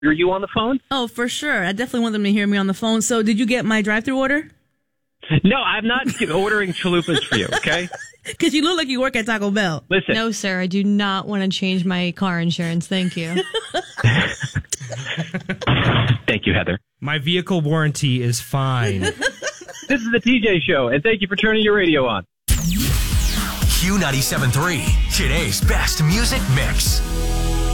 Were you on the phone? Oh, for sure. I definitely want them to hear me on the phone. So did you get my drive-thru order? No, I'm not ordering chalupas for you, okay? Because you look like you work at Taco Bell. Listen. No, sir. I do not want to change my car insurance. Thank you. Thank you, Heather. My vehicle warranty is fine. This is the TJ Show, and thank you for turning your radio on. Q97.3, today's best music mix.